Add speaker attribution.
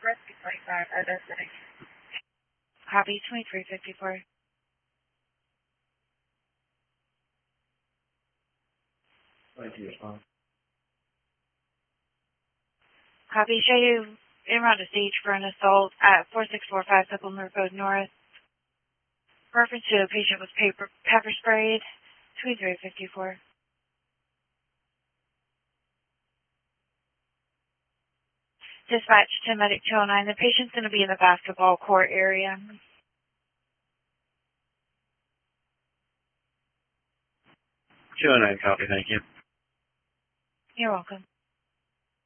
Speaker 1: Rescue 25 at destination.
Speaker 2: Copy 2354.
Speaker 3: Thank you.
Speaker 2: Copy. Show you en route to stage for an assault at 4645 Supplement Road North. Reference to a patient was pepper sprayed. 2354. Dispatch to Medic 209. The patient's going to be in the basketball court area.
Speaker 3: 209, copy, thank you.
Speaker 2: You're welcome.